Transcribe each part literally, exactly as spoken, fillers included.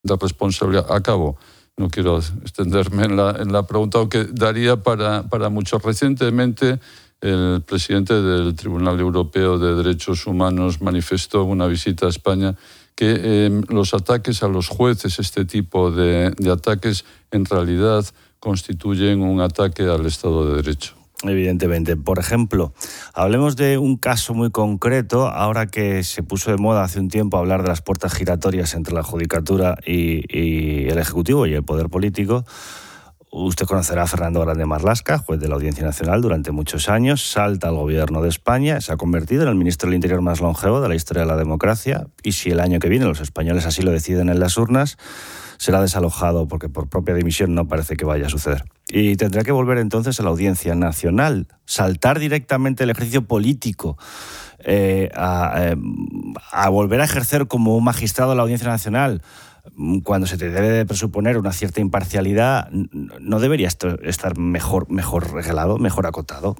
de responsabilidad. Acabo. No quiero extenderme en la, en la pregunta, aunque daría para, para mucho. Recientemente, el presidente del Tribunal Europeo de Derechos Humanos manifestó en una visita a España que eh, los ataques a los jueces, este tipo de, de ataques, en realidad constituyen un ataque al Estado de Derecho. Evidentemente. Por ejemplo, hablemos de un caso muy concreto, ahora que se puso de moda hace un tiempo hablar de las puertas giratorias entre la Judicatura y, y el Ejecutivo y el Poder Político. Usted conocerá a Fernando Grande Marlaska, juez de la Audiencia Nacional durante muchos años, salta al gobierno de España, se ha convertido en el ministro del Interior más longevo de la historia de la democracia, y si el año que viene los españoles así lo deciden en las urnas, será desalojado porque por propia dimisión no parece que vaya a suceder. Y tendrá que volver entonces a la Audiencia Nacional, saltar directamente el ejercicio político, eh, a, a volver a ejercer como un magistrado de la Audiencia Nacional, cuando se te debe de presuponer una cierta imparcialidad. ¿No debería esto estar mejor, mejor reglado, mejor acotado?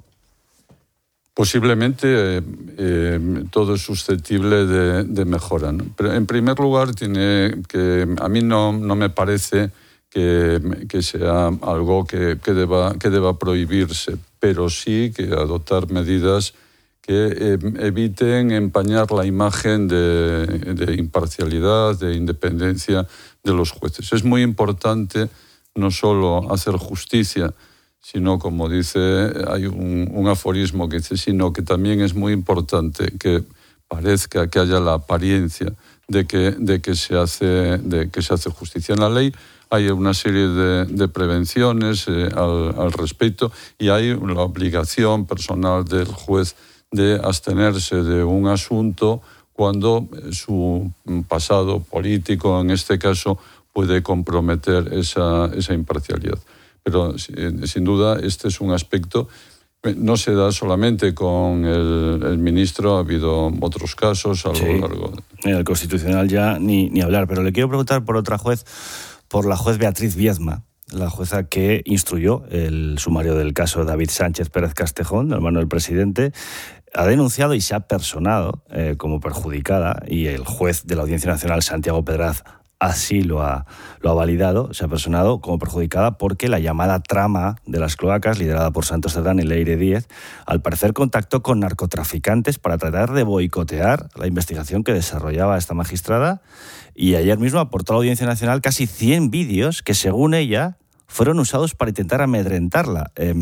Posiblemente eh, eh, todo es susceptible de, de mejora, ¿no? Pero en primer lugar, tiene que a mí no, no me parece que, que sea algo que, que, deba, que deba prohibirse, pero sí que adoptar medidas que eh, eviten empañar la imagen de, de imparcialidad, de independencia de los jueces. Es muy importante no solo hacer justicia, sino, como dice, hay un, un aforismo que dice, sino que también es muy importante que parezca, que haya la apariencia de que, de que, se, hace, de que se hace justicia. En la ley hay una serie de, de prevenciones eh, al, al respecto, y hay la obligación personal del juez de abstenerse de un asunto cuando su pasado político, en este caso, puede comprometer esa, esa imparcialidad. Pero sin duda este es un aspecto, no se da solamente con el, el ministro, ha habido otros casos a lo sí, largo. En el Constitucional ya ni, ni hablar, pero le quiero preguntar por otra juez, por la juez Beatriz Viezma, la jueza que instruyó el sumario del caso David Sánchez Pérez Castejón, hermano del presidente. Ha denunciado y se ha personado eh, como perjudicada, y el juez de la Audiencia Nacional, Santiago Pedraz, así lo ha, lo ha validado, se ha personado como perjudicada porque la llamada trama de las cloacas, liderada por Santos Cerdán y Leire Díez, al parecer contactó con narcotraficantes para tratar de boicotear la investigación que desarrollaba esta magistrada, y ayer mismo aportó a la Audiencia Nacional casi cien vídeos que, según ella, fueron usados para intentar amedrentarla. Eh,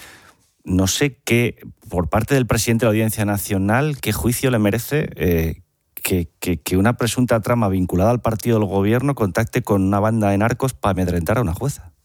no sé qué, por parte del presidente de la Audiencia Nacional, qué juicio le merece eh, Que, que, que una presunta trama vinculada al partido del gobierno contacte con una banda de narcos para amedrentar a una jueza.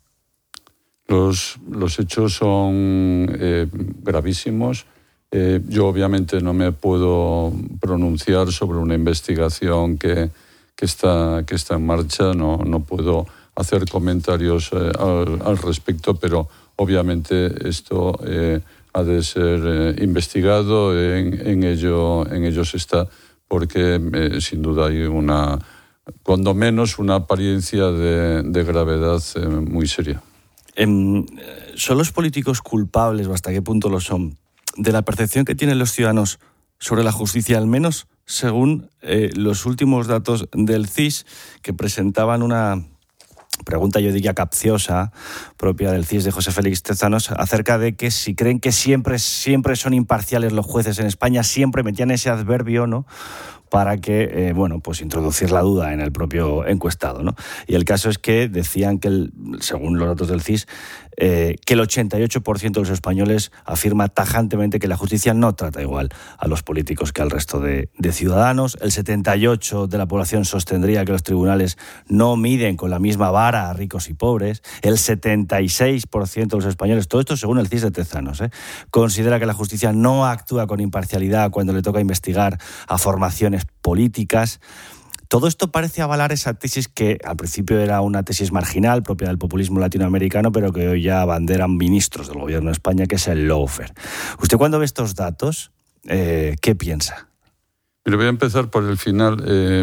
Los, los hechos son eh, gravísimos. Eh, yo obviamente no me puedo pronunciar sobre una investigación que, que, está, que está en marcha, no, no puedo hacer comentarios eh, al, al respecto, pero obviamente esto eh, ha de ser eh, investigado, en, en, ello, en ello se está, porque eh, sin duda hay una, cuando menos, una apariencia de, de gravedad eh, muy seria. Eh, ¿Son los políticos culpables, o hasta qué punto lo son, de la percepción que tienen los ciudadanos sobre la justicia, al menos según eh, los últimos datos del C I S, que presentaban una pregunta, yo diría, capciosa, propia del C I S de José Félix Tezanos, acerca de que si creen que siempre, siempre son imparciales los jueces en España, siempre metían ese adverbio, ¿no?, para que, eh, bueno, pues introducir la duda en el propio encuestado, ¿no? Y el caso es que decían que, el, según los datos del C I S, eh, que el ochenta y ocho por ciento de los españoles afirma tajantemente que la justicia no trata igual a los políticos que al resto de, de ciudadanos. El setenta y ocho por ciento de la población sostendría que los tribunales no miden con la misma vara a ricos y pobres. El setenta y seis por ciento de los españoles, todo esto según el C I S de Tezanos, ¿eh?, considera que la justicia no actúa con imparcialidad cuando le toca investigar a formaciones políticas. Todo esto parece avalar esa tesis que al principio era una tesis marginal, propia del populismo latinoamericano, pero que hoy ya abanderan ministros del gobierno de España, que es el lawfare. ¿Usted, cuando ve estos datos, eh, qué piensa? Pero voy a empezar por el final. Eh,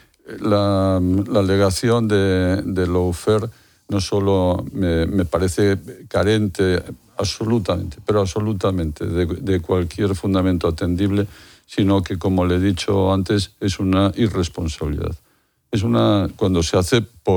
la, la alegación de, de lawfare no solo me, me parece carente absolutamente, pero absolutamente de, de cualquier fundamento atendible, sino que, como le he dicho antes, es una irresponsabilidad. es una, cuando se hace por